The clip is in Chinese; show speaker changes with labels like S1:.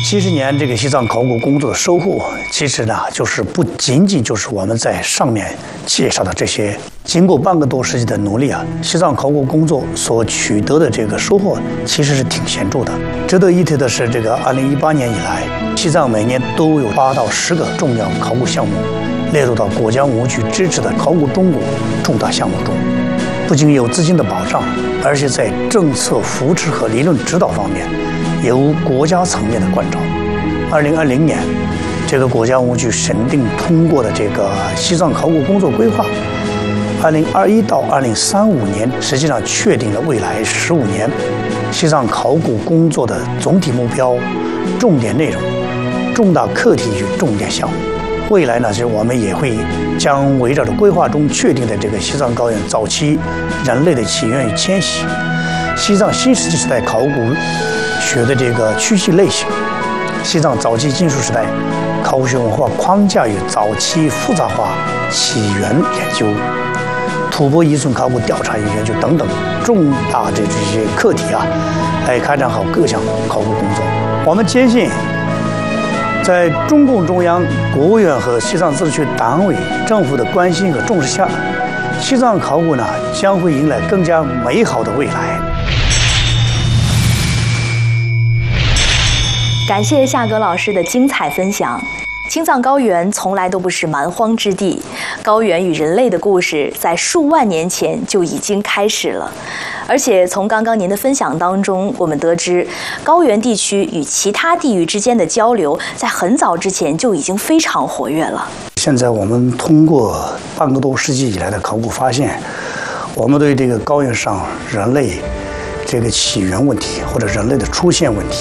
S1: 70年这个西藏考古工作的收获，其实呢，就是不仅仅就是我们在上面介绍的这些。经过半个多世纪的努力啊，西藏考古工作所取得的这个收获，其实是挺显著的。值得一提的是，这个2018年以来，西藏每年都有8到10个重要考古项目列入到国家文物局支持的考古中国重大项目中，不仅有资金的保障，而且在政策扶持和理论指导方面，有国家层面的关照。2020年，这个国家文物局审定通过的这个西藏考古工作规划，2021到2035年，实际上确定了未来15年西藏考古工作的总体目标、重点内容、重大课题与重点项目。未来呢，就是我们也会将围绕着规划中确定的这个西藏高原早期人类的起源与迁徙、西藏新石器时代考古学的这个区系类型、西藏早期金属时代考古学文化框架与早期复杂化起源研究、吐蕃遗存考古调查与研究等等重大的这些课题啊，来开展好各项考古工作。我们坚信，在中共中央、国务院和西藏自治区党委政府的关心和重视下，西藏考古呢将会迎来更加美好的未来。
S2: 感谢夏格老师的精彩分享。青藏高原从来都不是蛮荒之地，高原与人类的故事在数万年前就已经开始了。而且从刚刚您的分享当中，我们得知高原地区与其他地域之间的交流，在很早之前就已经非常活跃了。
S1: 现在我们通过半个多世纪以来的考古发现，我们对这个高原上人类这个起源问题或者人类的出现问题，